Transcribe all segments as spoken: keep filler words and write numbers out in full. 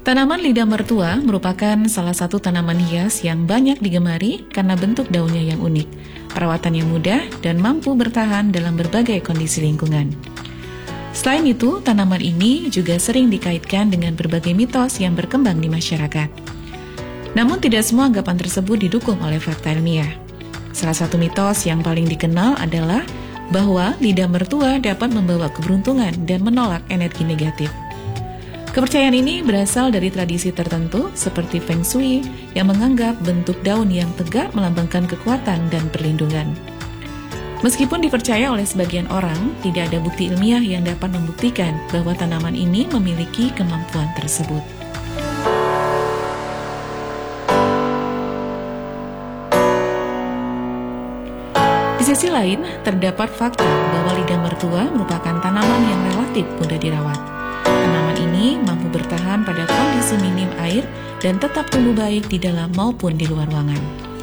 Tanaman lidah mertua merupakan salah satu tanaman hias yang banyak digemari karena bentuk daunnya yang unik, perawatan yang mudah, dan mampu bertahan dalam berbagai kondisi lingkungan. Selain itu, tanaman ini juga sering dikaitkan dengan berbagai mitos yang berkembang di masyarakat. Namun tidak semua anggapan tersebut didukung oleh fakta ilmiah. Salah satu mitos yang paling dikenal adalah bahwa lidah mertua dapat membawa keberuntungan dan menolak energi negatif. Kepercayaan ini berasal dari tradisi tertentu seperti Feng Shui yang menganggap bentuk daun yang tegak melambangkan kekuatan dan perlindungan. Meskipun dipercaya oleh sebagian orang, tidak ada bukti ilmiah yang dapat membuktikan bahwa tanaman ini memiliki kemampuan tersebut. Di sisi lain, terdapat fakta bahwa lidah mertua merupakan tanaman yang relatif mudah dirawat. Tanaman ini mampu bertahan pada kondisi minim air dan tetap tumbuh baik di dalam maupun di luar ruangan.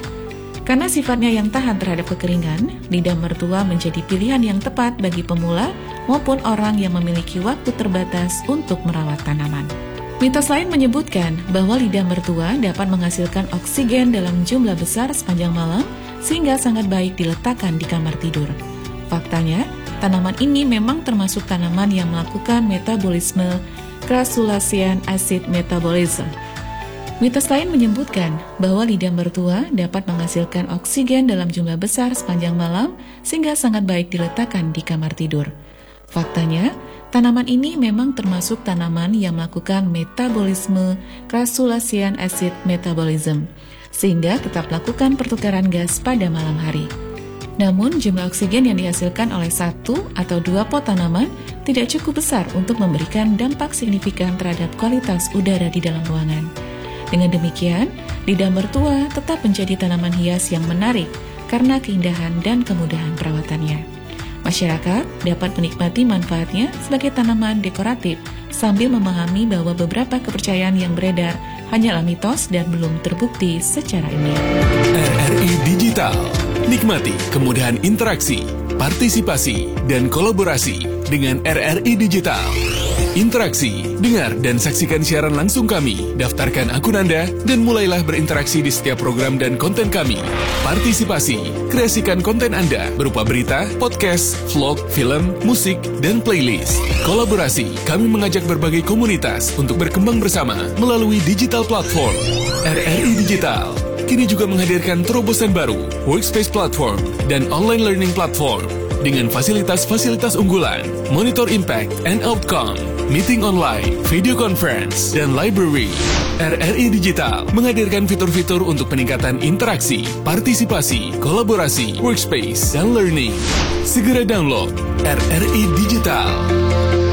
Karena sifatnya yang tahan terhadap kekeringan, lidah mertua menjadi pilihan yang tepat bagi pemula maupun orang yang memiliki waktu terbatas untuk merawat tanaman. Mitos lain menyebutkan bahwa lidah mertua dapat menghasilkan oksigen dalam jumlah besar sepanjang malam sehingga sangat baik diletakkan di kamar tidur. Faktanya, tanaman ini memang termasuk tanaman yang melakukan metabolisme Crassulacean acid metabolism. Mitos lain menyebutkan bahwa lidah mertua dapat menghasilkan oksigen dalam jumlah besar sepanjang malam sehingga sangat baik diletakkan di kamar tidur. Faktanya, tanaman ini memang termasuk tanaman yang melakukan metabolisme Crassulacean acid metabolism, sehingga tetap melakukan pertukaran gas pada malam hari. Namun, jumlah oksigen yang dihasilkan oleh satu atau dua pot tanaman tidak cukup besar untuk memberikan dampak signifikan terhadap kualitas udara di dalam ruangan. Dengan demikian, lidah mertua tetap menjadi tanaman hias yang menarik karena keindahan dan kemudahan perawatannya. Masyarakat dapat menikmati manfaatnya sebagai tanaman dekoratif sambil memahami bahwa beberapa kepercayaan yang beredar hanyalah mitos dan belum terbukti secara ilmiah. R R I Digital. Nikmati kemudahan interaksi, partisipasi, dan kolaborasi dengan R R I Digital. Interaksi, dengar dan saksikan siaran langsung kami, daftarkan akun Anda, dan mulailah berinteraksi di setiap program dan konten kami. Partisipasi, kreasikan konten Anda berupa berita, podcast, vlog, film, musik, dan playlist. Kolaborasi, kami mengajak berbagai komunitas untuk berkembang bersama melalui digital platform. R R I Digital kini juga menghadirkan terobosan baru, workspace platform, dan online learning platform dengan fasilitas-fasilitas unggulan, monitor impact and outcome, meeting online, video conference, dan library. R R I Digital menghadirkan fitur-fitur untuk peningkatan interaksi, partisipasi, kolaborasi, workspace, dan learning. Segera download R R I Digital.